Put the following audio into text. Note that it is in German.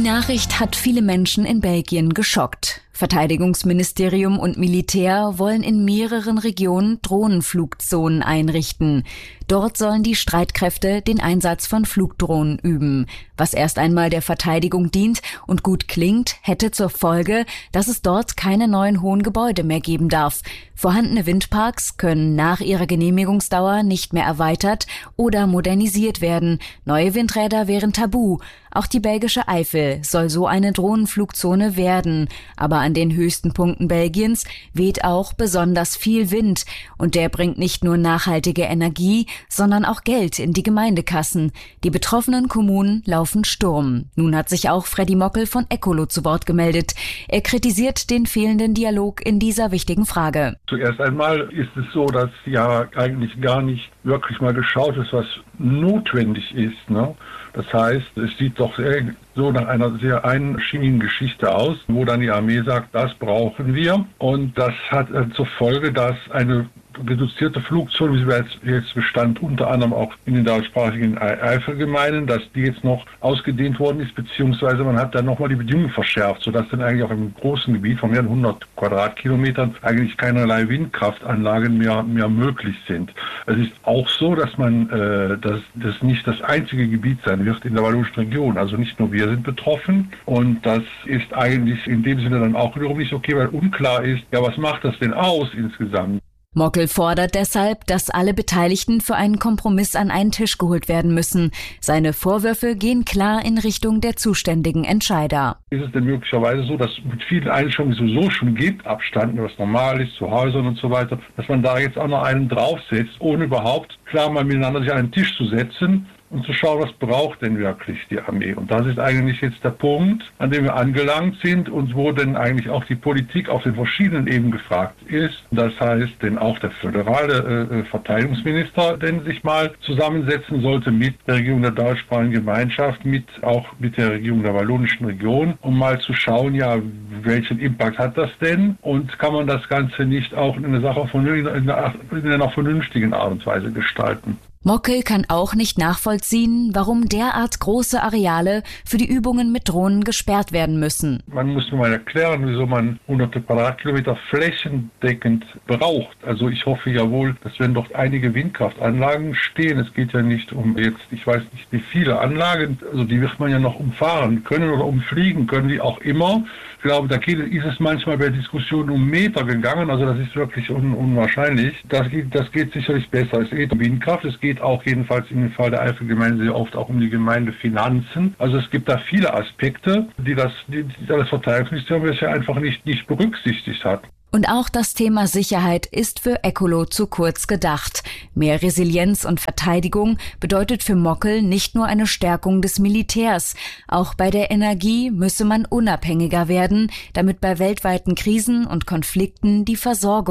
Nachricht hat viele Menschen in Belgien geschockt. Verteidigungsministerium und Militär wollen in mehreren Regionen Drohnenflugzonen einrichten. Dort sollen die Streitkräfte den Einsatz von Flugdrohnen üben. Was erst einmal der Verteidigung dient und gut klingt, hätte zur Folge, dass es dort keine neuen hohen Gebäude mehr geben darf. Vorhandene Windparks können nach ihrer Genehmigungsdauer nicht mehr erweitert oder modernisiert werden. Neue Windräder wären tabu. Auch die belgische Eifel soll so eine Drohnenflugzone werden. Aber an den höchsten Punkten Belgiens weht auch besonders viel Wind. Und der bringt nicht nur nachhaltige Energie, sondern auch Geld in die Gemeindekassen. Die betroffenen Kommunen laufen Sturm. Nun hat sich auch Freddy Mockel von Ecolo zu Wort gemeldet. Er kritisiert den fehlenden Dialog in dieser wichtigen Frage. Zuerst einmal ist es so, dass ja eigentlich gar nicht wirklich mal geschaut ist, was notwendig ist, ne? Das heißt, es sieht doch so nach einer sehr einschienigen Geschichte aus, wo dann die Armee sagt, das brauchen wir. Und das hat zur Folge, dass eine reduzierte Flugzone, wie sie jetzt bestand, unter anderem auch in den deutschsprachigen Eifelgemeinden, dass die jetzt noch ausgedehnt worden ist, beziehungsweise man hat dann nochmal die Bedingungen verschärft, sodass dann eigentlich auch im großen Gebiet von mehr als 100 Quadratkilometern eigentlich keinerlei Windkraftanlagen mehr möglich sind. Es ist auch so, dass dass das nicht das einzige Gebiet sein wird in der wallonischen Region. Also nicht nur wir sind betroffen und das ist eigentlich in dem Sinne dann auch wiederum nicht okay, weil unklar ist, ja, was macht das denn aus insgesamt? Mockel fordert deshalb, dass alle Beteiligten für einen Kompromiss an einen Tisch geholt werden müssen. Seine Vorwürfe gehen klar in Richtung der zuständigen Entscheider. Ist es denn möglicherweise so, dass mit vielen Einschränkungen sowieso schon gibt, Abstand, was normal ist, zu Häusern und so weiter, dass man da jetzt auch noch einen draufsetzt, ohne überhaupt klar mal miteinander sich an einen Tisch zu setzen und zu schauen, was braucht denn wirklich die Armee. Und das ist eigentlich jetzt der Punkt, an dem wir angelangt sind und wo denn eigentlich auch die Politik auf den verschiedenen Ebenen gefragt ist. Das heißt, denn auch der föderale Verteidigungsminister, denn sich mal zusammensetzen sollte mit der Regierung der deutschsprachigen Gemeinschaft, auch mit der Regierung der wallonischen Region, um mal zu schauen, ja, welchen Impact hat das denn? Und kann man das Ganze nicht auch in einer vernünftigen Art und Weise gestalten? Mockel kann auch nicht nachvollziehen, warum derart große Areale für die Übungen mit Drohnen gesperrt werden müssen. Man muss mir mal erklären, wieso man hunderte Quadratkilometer flächendeckend braucht. Also ich hoffe ja wohl, dass wenn dort einige Windkraftanlagen stehen, es geht ja nicht um jetzt, ich weiß nicht wie viele Anlagen, also die wird man ja noch umfahren können oder umfliegen können, wie auch immer. Ich glaube, da ist es manchmal bei Diskussionen um Meter gegangen, also das ist wirklich unwahrscheinlich. Das geht sicherlich besser. Es geht um Windkraft, es geht auch jedenfalls in dem Fall der Eifelgemeinde sehr oft auch um die Gemeindefinanzen. Also es gibt da viele Aspekte, die das Verteidigungsministerium bisher einfach nicht berücksichtigt hat. Und auch das Thema Sicherheit ist für Ecolo zu kurz gedacht. Mehr Resilienz und Verteidigung bedeutet für Mockel nicht nur eine Stärkung des Militärs. Auch bei der Energie müsse man unabhängiger werden, damit bei weltweiten Krisen und Konflikten die Versorgung